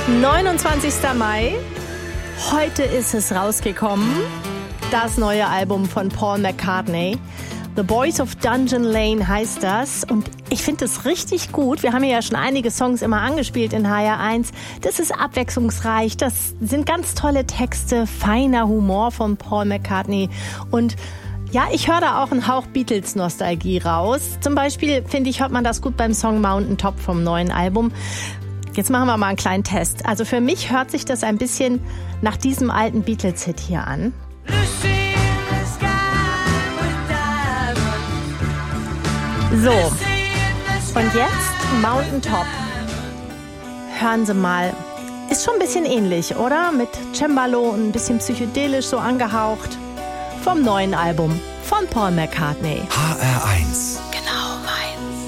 29. Mai. Heute ist es rausgekommen. Das neue Album von Paul McCartney. The Boys of Dungeon Lane heißt das. Und ich finde es richtig gut. Wir haben ja schon einige Songs immer angespielt in HR1. Das ist abwechslungsreich. Das sind ganz tolle Texte, feiner Humor von Paul McCartney. Und ja, ich höre da auch einen Hauch Beatles-Nostalgie raus. Zum Beispiel, finde ich, hört man das gut beim Song Mountain Top vom neuen Album. Jetzt machen wir mal einen kleinen Test. Also für mich hört sich das ein bisschen nach diesem alten Beatles-Hit hier an. So, und jetzt Mountain Top. Hören Sie mal. Ist schon ein bisschen ähnlich, oder? Mit Cembalo und ein bisschen psychedelisch so angehaucht. Vom neuen Album von Paul McCartney. HR1